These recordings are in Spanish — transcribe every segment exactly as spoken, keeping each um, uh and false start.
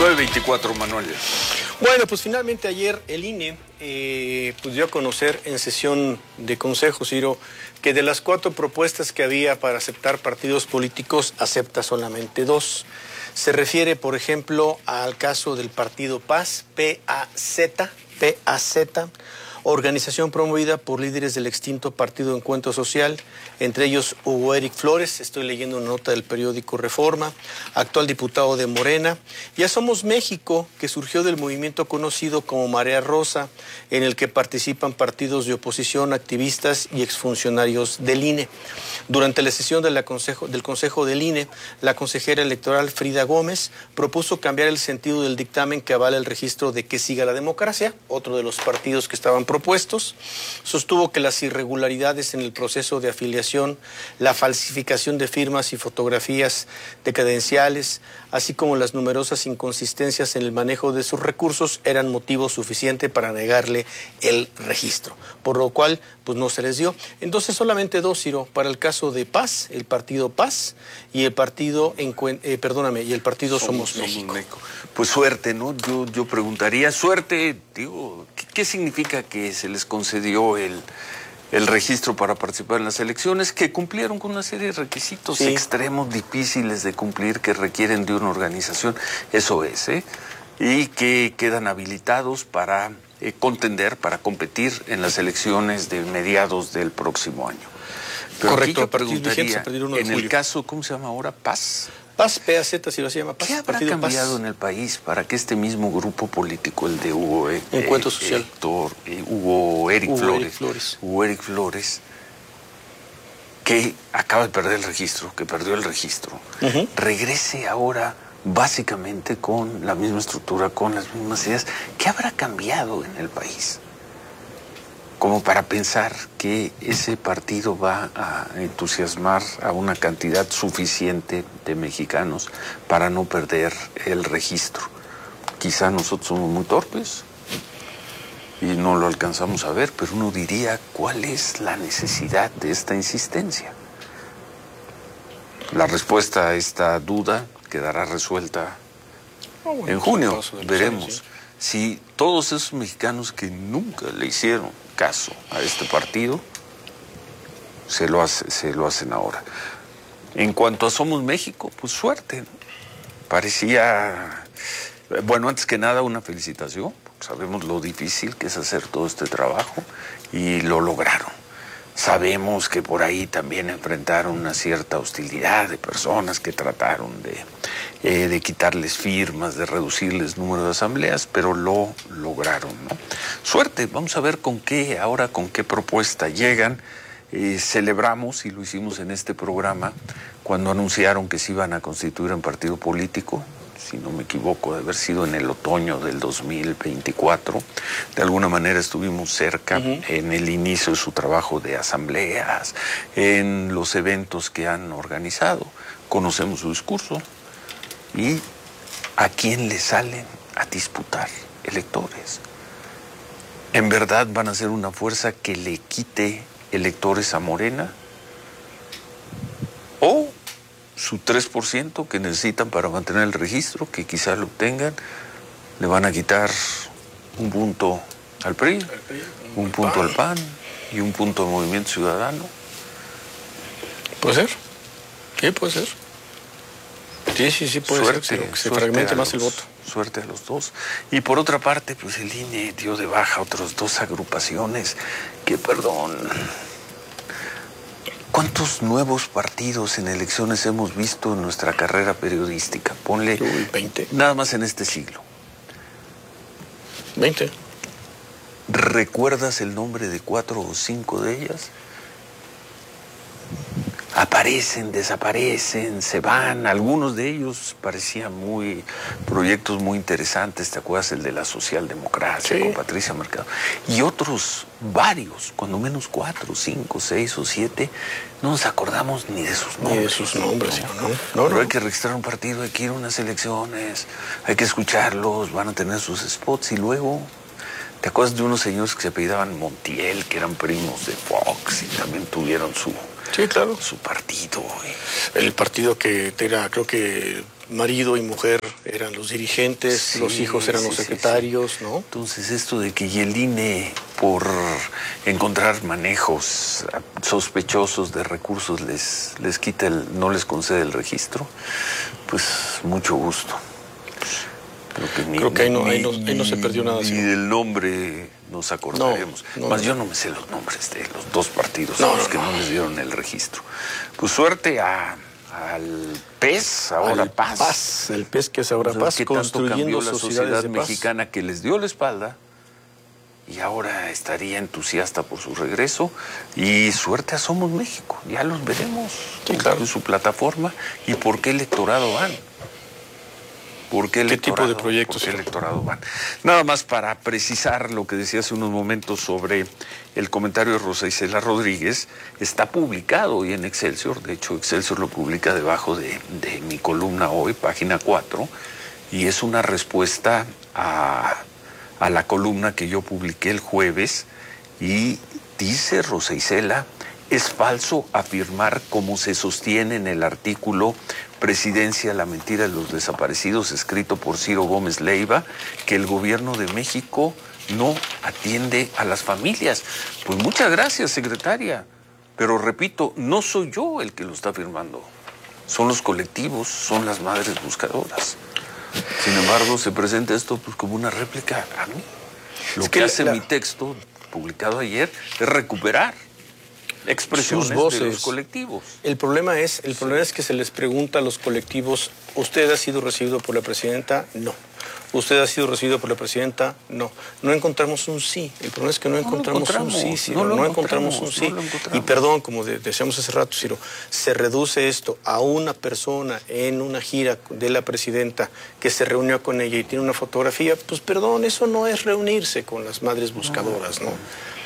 nueve veinticuatro, Manuel. Bueno, pues finalmente ayer el I N E eh, pues dio a conocer en sesión de consejo, Ciro, que de las cuatro propuestas que había para aceptar partidos políticos, acepta solamente dos. Se refiere, por ejemplo, al caso del partido Paz, P A Z, P A Z, organización promovida por líderes del extinto Partido Encuentro Social, entre ellos Hugo Eric Flores, estoy leyendo una nota del periódico Reforma, actual diputado de Morena, y a Somos México, que surgió del movimiento conocido como Marea Rosa, en el que participan partidos de oposición, activistas y exfuncionarios del I N E. Durante la sesión de la consejo, del Consejo del I N E, la consejera electoral Frida Gómez propuso cambiar el sentido del dictamen que avala el registro de Que Siga la Democracia, otro de los partidos que estaban propuestos. Sostuvo que las irregularidades en el proceso de afiliación, la falsificación de firmas y fotografías de credenciales, así como las numerosas inconsistencias en el manejo de sus recursos eran motivo suficiente para negarle el registro, por lo cual pues no se les dio. Entonces solamente dos, Ciro, para el caso de Paz, el partido Paz y el partido, eh, perdóname, y el partido Somos, Somos México. México. Pues suerte, ¿no? Yo, yo preguntaría, suerte, digo, ¿qué, qué significa que se les concedió el, el registro para participar en las elecciones? Que cumplieron con una serie de requisitos sí. extremos, difíciles de cumplir, que requieren de una organización, eso es, ¿eh? Y que quedan habilitados para eh, contender, para competir en las elecciones de mediados del próximo año. Pero correcto, aquí yo preguntaría, uno de en julio. el caso, ¿cómo se llama ahora? Paz. Paz, P A Z, si lo se llama Paz. ¿Qué habrá Partido cambiado Paz. en el país para que este mismo grupo político, el de Hugo, eh, Encuentro eh, Social, Héctor, eh, Hugo Eric Hugo Flores, Eric Flores, Hugo Eric Flores, que acaba de perder el registro, que perdió el registro, uh-huh. regrese ahora básicamente con la misma estructura, con las mismas ideas? ¿Qué habrá cambiado en el país como para pensar que ese partido va a entusiasmar a una cantidad suficiente de mexicanos para no perder el registro? Quizá nosotros somos muy torpes y no lo alcanzamos a ver, pero uno diría, ¿cuál es la necesidad de esta insistencia? La respuesta a esta duda quedará resuelta oh, bueno, en junio. Veremos años, ¿sí? Si todos esos mexicanos que nunca le hicieron caso a este partido se lo, hace, se lo hacen ahora. En cuanto a Somos México, pues suerte, ¿no? Parecía, bueno, antes que nada una felicitación, porque sabemos lo difícil que es hacer todo este trabajo y lo lograron. Sabemos que por ahí también enfrentaron una cierta hostilidad de personas que trataron de, eh, de quitarles firmas, de reducirles número de asambleas, pero lo lograron, ¿no? Suerte, vamos a ver con qué, ahora con qué propuesta llegan. Eh, celebramos, y lo hicimos en este programa, cuando anunciaron que se iban a constituir en partido político, si no me equivoco, de haber sido en el otoño del dos mil veinticuatro. De alguna manera estuvimos cerca uh-huh. en el inicio de su trabajo de asambleas, en los eventos que han organizado. Conocemos su discurso y a quién le salen a disputar electores. ¿En verdad van a ser una fuerza que le quite electores a Morena? ¿O su tres por ciento que necesitan para mantener el registro, que quizá lo obtengan, le van a quitar un punto al P R I, un punto al P A N y un punto al Movimiento Ciudadano? Puede ser, sí, puede ser. Sí, sí, sí, puede suerte, ser, que se fragmente más los, el voto. Suerte a los dos. Y por otra parte, pues el I N E dio de baja a otras dos agrupaciones que, perdón... ¿Cuántos nuevos partidos en elecciones hemos visto en nuestra carrera periodística? Ponle Uy, veinte. Nada más en este siglo. veinte. ¿Recuerdas el nombre de cuatro o cinco de ellas? Aparecen, desaparecen, se van. Algunos de ellos parecían muy proyectos muy interesantes. ¿Te acuerdas el de la socialdemocracia sí. con Patricia Mercado? Y otros, varios, cuando menos cuatro, cinco, seis o siete, no nos acordamos ni de sus nombres. Ni de sus nombres, no. ¿no? no, Pero no. hay que registrar un partido, hay que ir a unas elecciones, hay que escucharlos, van a tener sus spots y luego... ¿Te acuerdas de unos señores que se apellidaban Montiel, que eran primos de Fox y también tuvieron su, sí, claro. su partido? El partido que era, creo que marido y mujer eran los dirigentes, sí, los hijos eran sí, los secretarios, sí, sí. ¿no? Entonces esto de que el I N E, por encontrar manejos sospechosos de recursos, les, les quita el, no les concede el registro, pues mucho gusto. Creo que, ni, Creo que ahí, no, ni, ahí, no, ahí no se perdió nada. Ni sino. del nombre nos acordaremos. No, no, Más no. yo no me sé los nombres de los dos partidos no, a los no, que no. no les dieron el registro. Pues suerte a, al P E S, ahora al Paz. Paz. El P E S que es ahora o sea, Paz, que construyendo la sociedad mexicana que les dio la espalda y ahora estaría entusiasta por su regreso. Y suerte a Somos México, ya los veremos sí, claro. en su plataforma y por qué electorado van. ¿Por qué, ¿Qué tipo de proyectos? ¿Por qué electorado van? Nada más para precisar lo que decía hace unos momentos sobre el comentario de Rosa Isela Rodríguez, está publicado hoy en Excelsior, de hecho Excelsior lo publica debajo de, de mi columna hoy, página cuatro, y es una respuesta a, a la columna que yo publiqué el jueves, y dice Rosa Isela, es falso afirmar, como se sostiene en el artículo Presidencia, la mentira de los desaparecidos, escrito por Ciro Gómez Leiva, que el gobierno de México no atiende a las familias. Pues muchas gracias, secretaria, pero repito, no soy yo el que lo está afirmando, son los colectivos, son las madres buscadoras. Sin embargo, se presenta esto pues como una réplica a mí. Lo es que, que hace la... mi texto, publicado ayer, es recuperar expresiones sus voces de los colectivos. El problema es, el problema es que se les pregunta a los colectivos, ¿usted ha sido recibido por la presidenta? No. ¿Usted ha sido recibido por la presidenta? No. No encontramos un sí. El problema es que no, no encontramos, encontramos un sí, Ciro. No, no encontramos, encontramos un sí. No encontramos. Y perdón, como de, decíamos hace rato, Ciro, se reduce esto a una persona en una gira de la presidenta que se reunió con ella y tiene una fotografía. Pues perdón, eso no es reunirse con las madres buscadoras, ¿no? ¿no?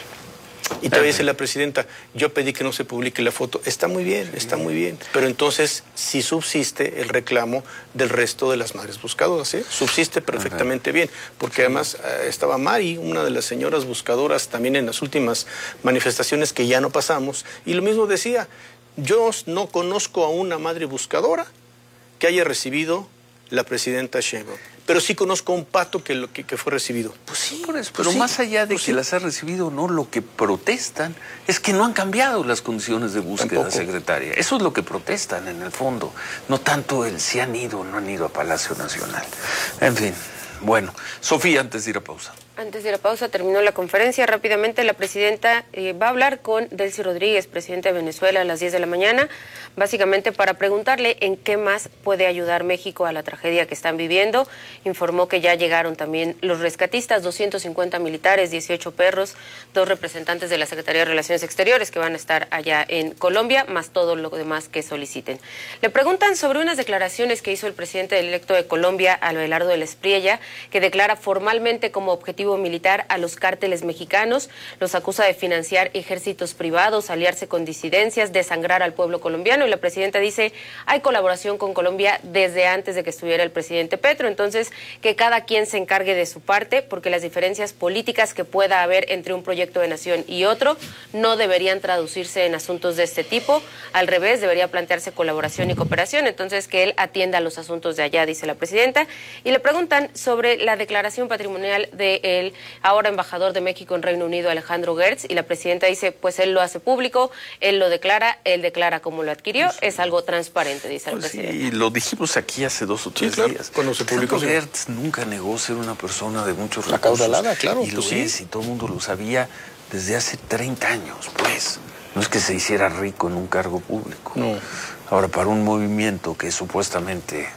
Y todavía dice la presidenta, yo pedí que no se publique la foto. Está muy bien, está muy bien. Pero entonces sí subsiste el reclamo del resto de las madres buscadoras, ¿eh? Subsiste perfectamente bien. Porque además eh, estaba Mari, una de las señoras buscadoras, también en las últimas manifestaciones que ya no pasamos. Y lo mismo decía, yo no conozco a una madre buscadora que haya recibido la presidenta Sheinbaum. Pero sí conozco a un pato que, lo, que, que fue recibido. Pues sí, por eso, pero pues sí, más allá de pues que sí. las ha recibido o no, lo que protestan es que no han cambiado las condiciones de búsqueda, Tampoco. secretaria. Eso es lo que protestan en el fondo. No tanto el si han ido o no han ido a Palacio Nacional. En fin, bueno. Sofía, antes de ir a pausa. Antes de la pausa, terminó la conferencia. Rápidamente, la presidenta eh, va a hablar con Delcy Rodríguez, presidente de Venezuela, a las diez de la mañana, básicamente para preguntarle en qué más puede ayudar México a la tragedia que están viviendo. Informó que ya llegaron también los rescatistas, doscientos cincuenta militares, dieciocho perros, dos representantes de la Secretaría de Relaciones Exteriores que van a estar allá en Colombia, más todo lo demás que soliciten. Le preguntan sobre unas declaraciones que hizo el presidente electo de Colombia, Abelardo del Espriella, que declara formalmente como objetivo militar a los cárteles mexicanos, los acusa de financiar ejércitos privados, aliarse con disidencias, desangrar al pueblo colombiano, y la presidenta dice, hay colaboración con Colombia desde antes de que estuviera el presidente Petro, entonces que cada quien se encargue de su parte, porque las diferencias políticas que pueda haber entre un proyecto de nación y otro no deberían traducirse en asuntos de este tipo, al revés, debería plantearse colaboración y cooperación, entonces que él atienda los asuntos de allá, dice la presidenta, y le preguntan sobre la declaración patrimonial de el ahora embajador de México en Reino Unido, Alejandro Gertz, y la presidenta dice, pues él lo hace público, él lo declara, él declara cómo lo adquirió, sí. es algo transparente, dice pues la presidenta. Sí, y lo dijimos aquí hace dos o tres sí, claro, días. Cuando se publicó. Gertz nunca negó ser una persona de muchos la recursos. Acaudalada, claro. Y lo pues es, sí. y todo el mundo lo sabía desde hace treinta años, pues. No es que se hiciera rico en un cargo público. No. Ahora, para un movimiento que supuestamente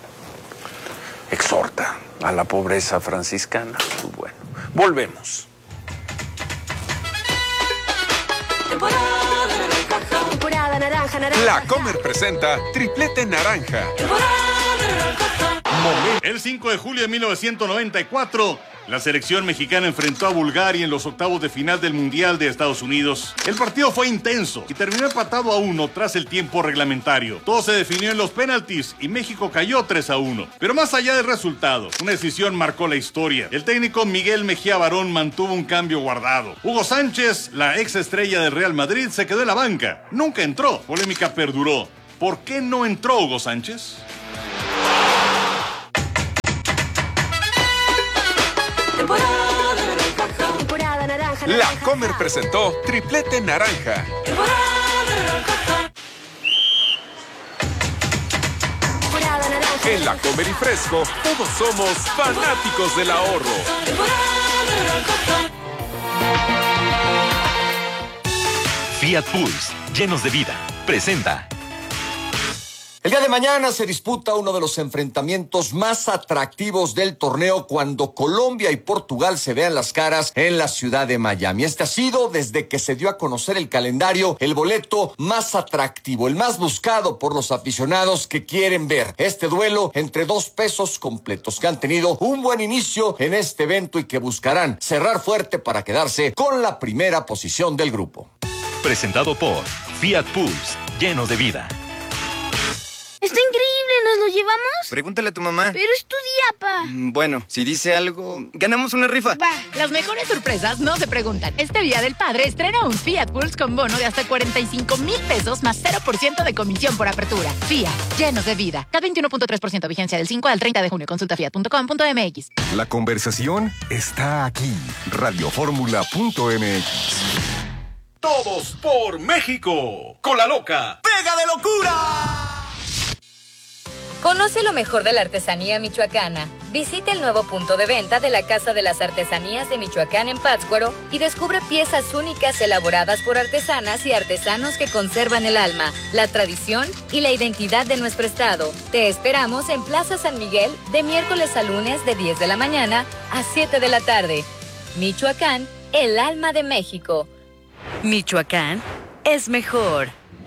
exhorta a la pobreza franciscana, pues bueno. Volvemos. Temporada naranja, naranja. La Comer presenta Triplete Naranja. El cinco de julio de mil novecientos noventa y cuatro, la selección mexicana enfrentó a Bulgaria en los octavos de final del Mundial de Estados Unidos. El partido fue intenso y terminó empatado a uno tras el tiempo reglamentario. Todo se definió en los penaltis y México cayó tres a uno. Pero más allá del resultado, una decisión marcó la historia. El técnico Miguel Mejía Barón mantuvo un cambio guardado. Hugo Sánchez, la ex estrella del Real Madrid, se quedó en la banca. Nunca entró. Polémica perduró. ¿Por qué no entró Hugo Sánchez? naranja, La naranja. Comer presentó Triplete Naranja. Temporada naranja. En La Comer y Fresco, todos somos fanáticos del ahorro. Fiat Pulse, llenos de vida, presenta. El día de mañana se disputa uno de los enfrentamientos más atractivos del torneo cuando Colombia y Portugal se vean las caras en la ciudad de Miami. Este ha sido, desde que se dio a conocer el calendario, el boleto más atractivo, el más buscado por los aficionados que quieren ver este duelo entre dos pesos completos que han tenido un buen inicio en este evento y que buscarán cerrar fuerte para quedarse con la primera posición del grupo. Presentado por Fiat Pulse, llenos de vida. Está increíble, ¿nos lo llevamos? Pregúntale a tu mamá. Pero es tu día, pa. Bueno, si dice algo, ganamos una rifa. Va. Las mejores sorpresas no se preguntan. Este Día del Padre estrena un Fiat Pulse con bono de hasta cuarenta y cinco mil pesos más cero por ciento de comisión por apertura. Fiat, llenos de vida. K veintiuno punto tres por ciento vigencia del cinco al treinta de junio. Consulta fiat punto com punto m x. La conversación está aquí. radio fórmula punto m x. Todos por México. Con la loca. ¡Pega de locura! Conoce lo mejor de la artesanía michoacana. Visita el nuevo punto de venta de la Casa de las Artesanías de Michoacán en Pátzcuaro y descubre piezas únicas elaboradas por artesanas y artesanos que conservan el alma, la tradición y la identidad de nuestro estado. Te esperamos en Plaza San Miguel de miércoles a lunes de diez de la mañana a siete de la tarde. Michoacán, el alma de México. Michoacán es mejor.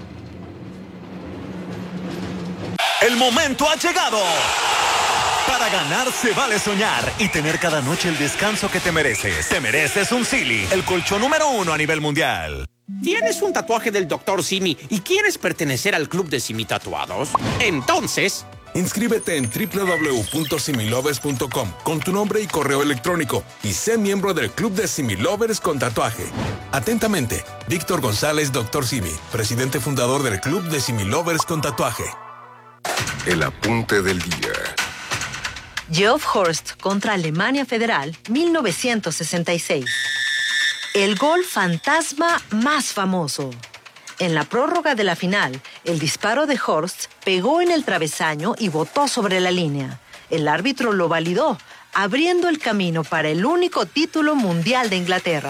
El momento ha llegado. Para ganar se vale soñar y tener cada noche el descanso que te mereces. Te mereces un Silly, el colchón número uno a nivel mundial. ¿Tienes un tatuaje del doctor Simi y quieres pertenecer al club de Simi Tatuados? Entonces, inscríbete en doble u doble u doble u punto similovers punto com con tu nombre y correo electrónico y sé miembro del club de Similovers con tatuaje. Atentamente, Víctor González, doctor Simi, presidente fundador del club de Similovers con tatuaje. El apunte del día. Geoff Horst contra Alemania Federal, mil novecientos sesenta y seis. El gol fantasma más famoso. En la prórroga de la final, el disparo de Horst pegó en el travesaño y botó sobre la línea. El árbitro lo validó, abriendo el camino para el único título mundial de Inglaterra.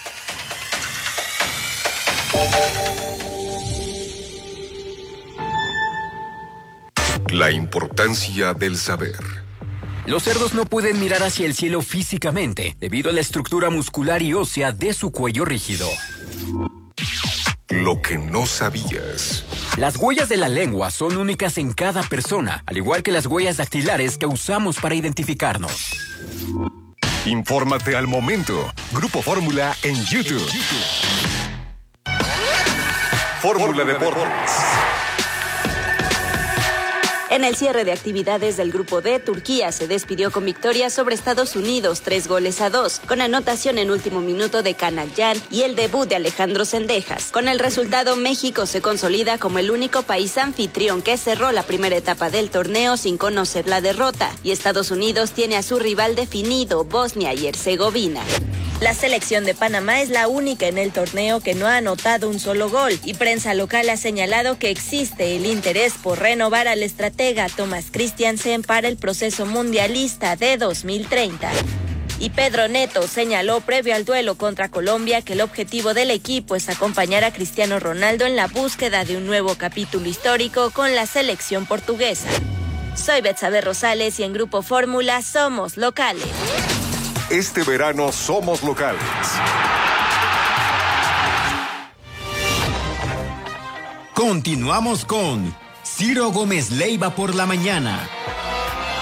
La importancia del saber. Los cerdos no pueden mirar hacia el cielo físicamente, debido a la estructura muscular y ósea de su cuello rígido. Lo que no sabías. Las huellas de la lengua son únicas en cada persona, al igual que las huellas dactilares que usamos para identificarnos. Infórmate al momento. Grupo Fórmula en YouTube. Fórmula Deportes. En el cierre de actividades del Grupo D, Turquía se despidió con victoria sobre Estados Unidos, tres goles a dos, con anotación en último minuto de Canallán y el debut de Alejandro Zendejas. Con el resultado, México se consolida como el único país anfitrión que cerró la primera etapa del torneo sin conocer la derrota, y Estados Unidos tiene a su rival definido, Bosnia y Herzegovina. La selección de Panamá es la única en el torneo que no ha anotado un solo gol, y prensa local ha señalado que existe el interés por renovar al estratega Thomas Christiansen para el proceso mundialista de dos mil treinta. Y Pedro Neto señaló previo al duelo contra Colombia que el objetivo del equipo es acompañar a Cristiano Ronaldo en la búsqueda de un nuevo capítulo histórico con la selección portuguesa. Soy Betsabe Rosales y en Grupo Fórmula somos locales. Este verano somos locales. Continuamos con Ciro Gómez Leiva por la mañana.